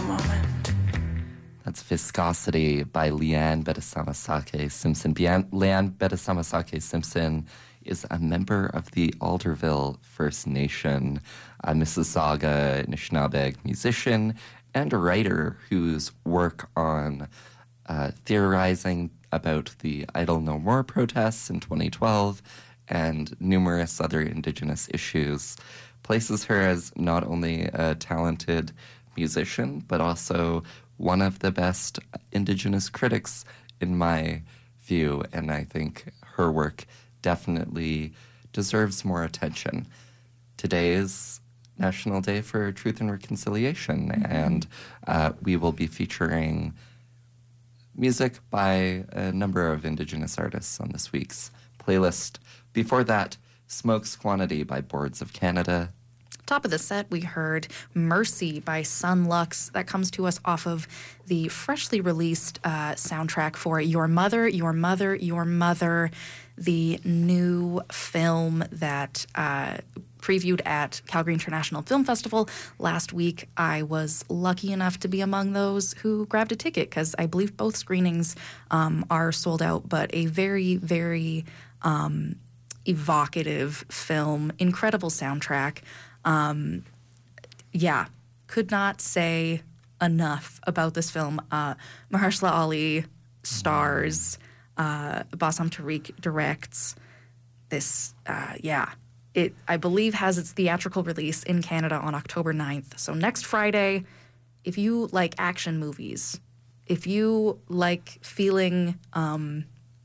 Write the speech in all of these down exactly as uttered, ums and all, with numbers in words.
moment. That's Viscosity by Leanne Bedasamasake Simpson. Leanne Bedasamasake Simpson is a member of the Alderville First Nation, a Mississauga Anishinaabe musician and a writer whose work on uh, theorizing about the Idle No More protests in twenty twelve and numerous other Indigenous issues places her as not only a talented musician, but also one of the best Indigenous critics in my view, and I think her work definitely deserves more attention. Today is National Day for Truth and Reconciliation, mm-hmm. and uh, we will be featuring music by a number of Indigenous artists on this week's playlist. Before that, Smoke's Quantity by Boards of Canada. Top of the set, we heard Mercy by Sun Lux. That comes to us off of the freshly released uh, soundtrack for Your Mother, Your Mother, Your Mother, the new film that uh, previewed at Calgary International Film Festival last week. I was lucky enough to be among those who grabbed a ticket because I believe both screenings um, are sold out, but a very, very um, evocative film, incredible soundtrack. Um, yeah, could not say enough about this film. Uh, Mahershala Ali stars, uh, Bassam Tariq directs this, uh, yeah. It, I believe, has its theatrical release in Canada on October ninth. So next Friday, if you like action movies, if you like feeling um,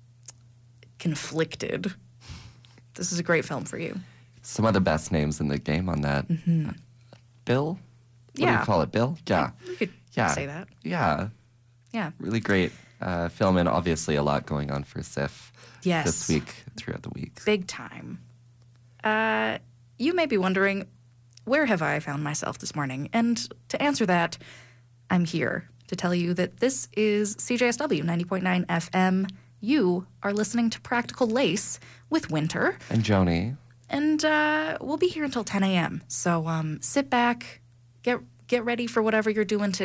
conflicted, this is a great film for you. Some of the best names in the game on that. Mm-hmm. Uh, Bill? What yeah. do you call it? Bill? Yeah. We could yeah. say that. Yeah. Yeah. Really great uh, film, and obviously a lot going on for S I F yes. this week, throughout the week. Big time. Uh, you may be wondering, where have I found myself this morning? And to answer that, I'm here to tell you that this is C J S W ninety point nine F M. You are listening to Practical Lace with Winter. And Joni. And uh, we'll be here until ten a.m. So um, sit back, get get ready for whatever you're doing today.